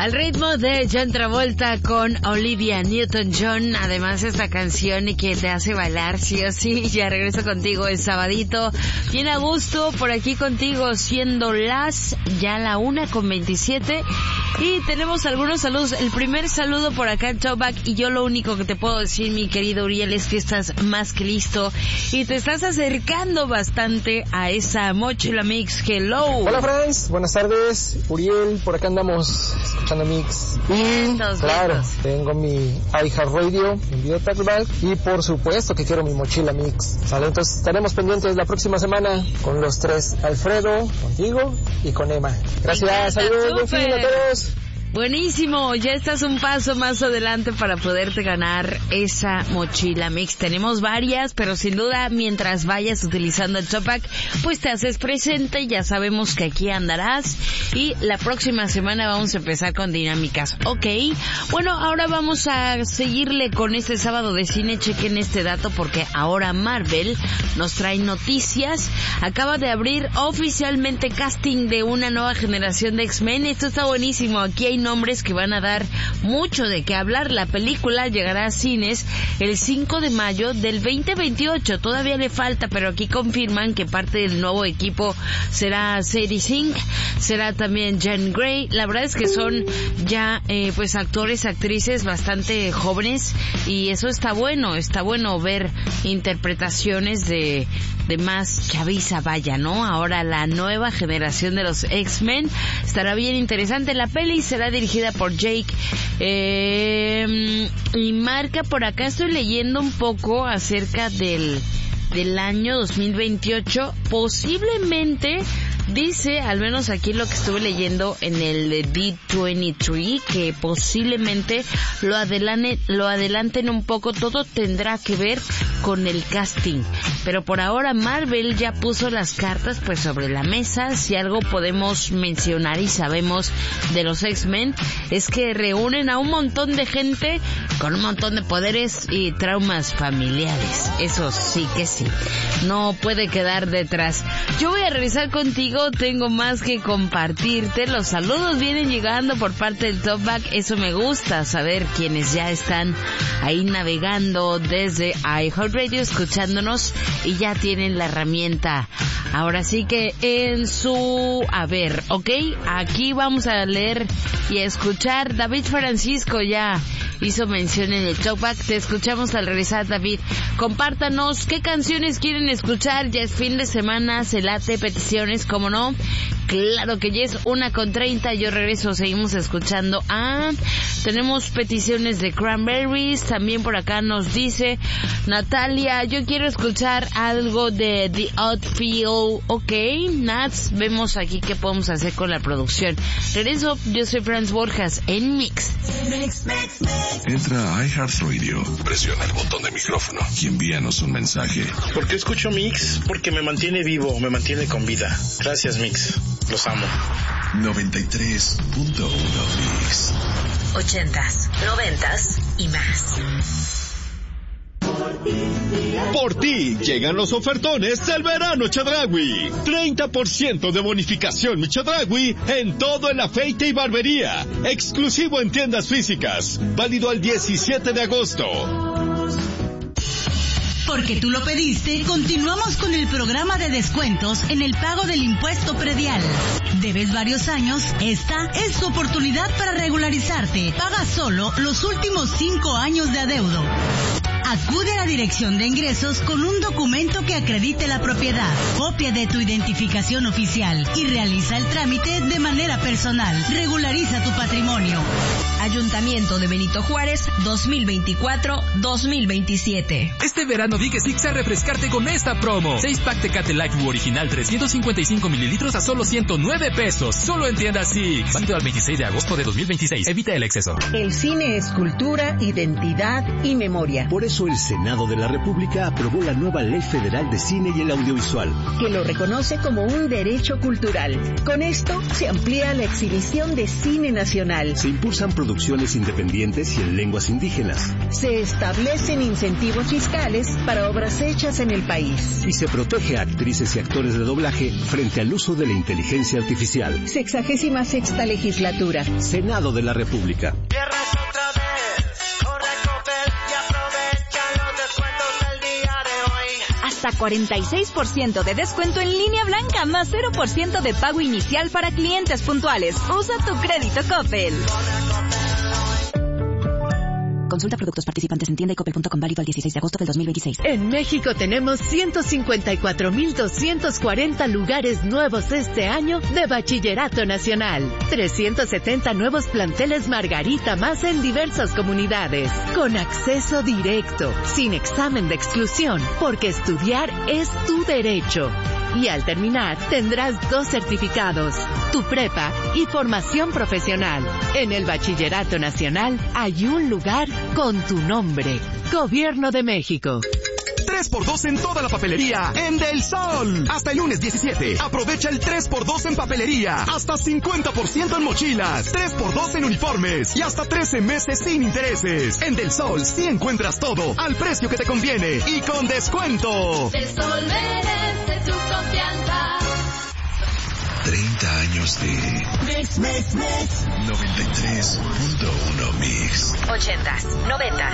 Al ritmo de John Travolta con Olivia Newton-John, además esta canción que te hace bailar sí o sí. Ya regreso contigo el sabadito, bien a gusto por aquí contigo, siendo ya la 1:27, y tenemos algunos saludos. El primer saludo por acá en Talkback, y yo lo único que te puedo decir, mi querido Uriel, es que estás más que listo y te estás acercando bastante a esa Mochila Mix. Hello. Hola, Franz, buenas tardes. Uriel, por acá andamos escuchando Mix. Y claro, tengo mi iHeartRadio, mi video Talkback, y por supuesto que quiero mi Mochila Mix. ¿Sale? Entonces estaremos pendientes la próxima semana con los tres, Alfredo, contigo y con Emma. Gracias, saludos, buen fin a todos. Buenísimo, ya estás un paso más adelante para poderte ganar esa Mochila Mix. Tenemos varias, pero sin duda mientras vayas utilizando el Talkback, pues te haces presente, ya sabemos que aquí andarás, y la próxima semana vamos a empezar con dinámicas. Ok, bueno, ahora vamos a seguirle con este sábado de cine. Chequen este dato porque ahora Marvel nos trae noticias. Acaba de abrir oficialmente casting de una nueva generación de X-Men. Esto está buenísimo, aquí hay nombres que van a dar mucho de qué hablar. La película llegará a cines el 5 de mayo del 2028. Todavía le falta, pero aquí confirman que parte del nuevo equipo será Sadie Sink, será también Jean Grey. La verdad es que son ya pues actores, actrices bastante jóvenes, y eso está bueno ver interpretaciones de más chaviza, vaya, ¿no? Ahora la nueva generación de los X-Men estará bien interesante. La peli será dirigida por Jake y marca por acá, estoy leyendo un poco acerca del año 2028, posiblemente. Dice, al menos aquí lo que estuve leyendo en el D23, que posiblemente lo adelanten un poco. Todo tendrá que ver con el casting, pero por ahora Marvel ya puso las cartas pues sobre la mesa. Si algo podemos mencionar y sabemos de los X-Men es que reúnen a un montón de gente con un montón de poderes y traumas familiares. Eso sí que sí, no puede quedar detrás. Yo voy a revisar contigo, tengo más que compartirte. Los saludos vienen llegando por parte del Talkback, eso me gusta, saber quienes ya están ahí navegando desde iHeartRadio escuchándonos y ya tienen la herramienta. Ahora sí que en su haber, ¿ok? Aquí vamos a leer y a escuchar. David Francisco ya hizo mención en el Talkback. Te escuchamos al regresar, David. Compártanos qué canciones quieren escuchar. Ya es fin de semana, se late peticiones, ¿cómo no? Claro que ya es 1:30. Yo regreso, seguimos escuchando. Tenemos peticiones de Cranberries. También por acá nos dice Natalia, yo quiero escuchar algo de The Outfield. Ok, Nats, vemos aquí qué podemos hacer con la producción. Regreso, yo soy Franz Borjas en Mix. Entra a iHeartRadio, presiona el botón de micrófono y envíanos un mensaje. ¿Por qué escucho Mix? Porque me mantiene vivo, me mantiene con vida. Gracias, Mix. Los amo. 93.1 Mix. 80s, 90s y más. Por ti llegan los ofertones del verano Chedraui. 30% de bonificación mi Chedraui en todo el afeite y barbería. Exclusivo en tiendas físicas. Válido al 17 de agosto. Porque tú lo pediste, continuamos con el programa de descuentos en el pago del impuesto predial. ¿Debes varios años? Esta es tu oportunidad para regularizarte. Paga solo los últimos 5 años de adeudo. Acude a la Dirección de Ingresos con un documento que acredite la propiedad, copia de tu identificación oficial y realiza el trámite de manera personal. Regulariza tu patrimonio. Ayuntamiento de Benito Juárez, 2024-2027. Este verano di que sí a refrescarte con esta promo. 6-pack Tecate Light original 355 mililitros a solo 109 pesos. Solo en tiendas Six. Válido al 26 de agosto de 2026. Evita el exceso. El cine es cultura, identidad y memoria. Por eso el Senado de la República aprobó la nueva Ley Federal de Cine y el Audiovisual, que lo reconoce como un derecho cultural. Con esto se amplía la exhibición de cine nacional. Se impulsan producciones producciones independientes y en lenguas indígenas. Se establecen incentivos fiscales para obras hechas en el país. Y se protege a actrices y actores de doblaje frente al uso de la inteligencia artificial. 66ª legislatura. Senado de la República. Hasta 46% de descuento en línea blanca, más 0% de pago inicial para clientes puntuales. Usa tu crédito Coppel. Consulta productos participantes en tienda y coppel.com, válido al 16 de agosto del 2026. En México tenemos 154,240 lugares nuevos este año de Bachillerato Nacional. 370 nuevos planteles Margarita más en diversas comunidades. Con acceso directo, sin examen de exclusión, porque estudiar es tu derecho. Y al terminar, tendrás 2 certificados, tu prepa y formación profesional. En el Bachillerato Nacional hay un lugar con tu nombre. Gobierno de México. 3x2 en toda la papelería en Del Sol. Hasta el lunes 17. Aprovecha el 3x2 en papelería. Hasta 50% en mochilas. 3x2 en uniformes. Y hasta 13 meses sin intereses. En Del Sol sí encuentras todo al precio que te conviene y con descuento. Del Sol merece tu confianza. 30 años de Mix. 93.1 Mix. 80s, 90s.